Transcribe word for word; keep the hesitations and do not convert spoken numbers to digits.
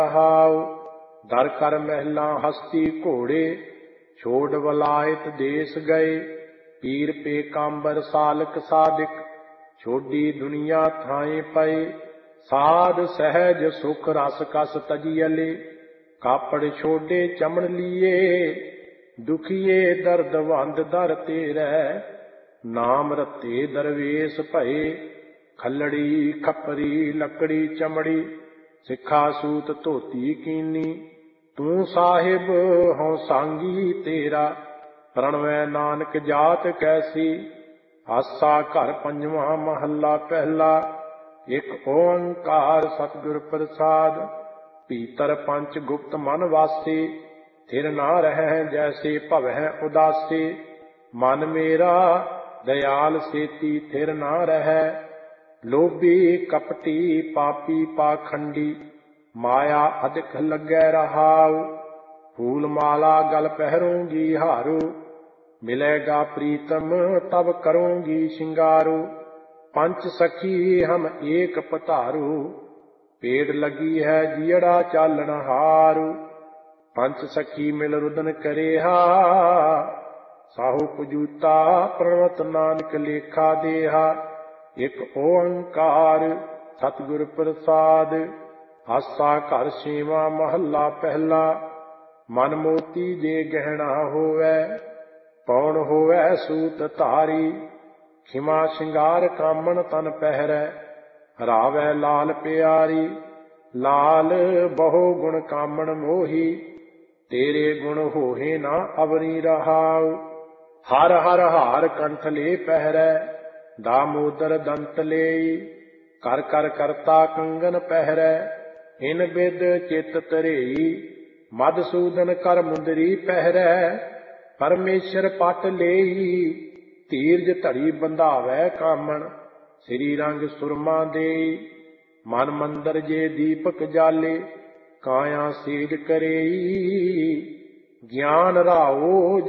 हाव दर कर महला हस्ती घोड़े छोड़ वलायत देश गए पीर पे कांबर सालक सादिक छोड़ी दुनिया थाए पए साध सहज सुख रस कस तजियले कापड़ छोड़े चमड़ लिए दुखिए दर्द वंद दर तेरे नाम रते दरवेश भये खलड़ी खपरी लकड़ी चमड़ी सिखा सूत धोती कीनी तू साहिब हों सांगी तेरा प्रणवै नानक जात कैसी आसा घर पंजवा महला पहला एक ओंकार सतगुर प्रसाद भीतर पंच गुप्त मन वासे थिर ना रह जैसे भवै उदासे मन मेरा दयाल सेती थिर ना रह लोभी कपटी पापी पाखंडी माया अधिक लगे रहाऊ फूल माला गल पहरूंगी हारू मिलेगा प्रीतम तब करूंगी शिंगारू पंच सखी हम एक पतारू पेड़ लगी है जियड़ा चालन हारू पंच सखी मिल रुदन करेहा साहू पजूता प्रणवत नानक लेखा देहा एक ओंकार सतगुर प्रसाद आसा घर छेवां महला पहला मन मोती जे गहना होवै पौन होवै सूत धारी खिमा शिंगार कामन तन पहरै रावै लाल प्यारी लाल बहु गुण कामन मोही तेरे गुण होहे ना अवरी रहाऊ हर हर हार कंठ ले पहरै दामोदर दंत ले कर कर करता कंगन पहरै इन बिद चित तरेई मधुसूदन कर मुंदरी पहरै परमेश्वर पट लेई धीरज धड़ी बंधावै कामन श्री रंग सुरमा देई मन मंदर जे दीपक जाले काया सेज करेई ज्ञान राओ